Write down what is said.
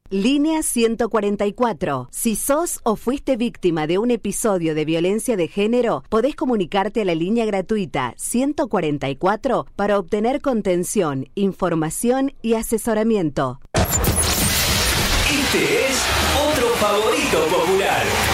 Línea 144. Si sos o fuiste víctima de un episodio de violencia de género, podés comunicarte a la línea gratuita 144 para obtener contención, información y asesoramiento. Este es otro favorito popular.